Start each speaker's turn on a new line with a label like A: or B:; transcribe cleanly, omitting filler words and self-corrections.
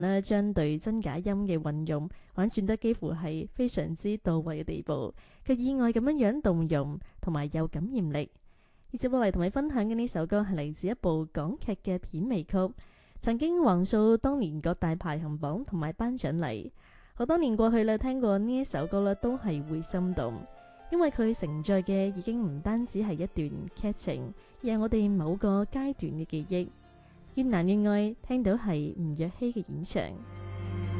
A: 呢將對真假音嘅運用玩轉得幾乎係非常之到位嘅地步，佢意外咁樣動容同埋有感染力。而接落嚟同你分享嘅呢首歌係嚟自一部港劇嘅片尾曲，曾經橫掃當年各大排行榜同埋頒獎禮。好多年過去啦，聽過呢一首歌啦，都係會心動，因為佢承載嘅已經唔單止係一段劇情，而係我哋某個階段嘅記憶。越難越愛，聽到係吳若希嘅演唱。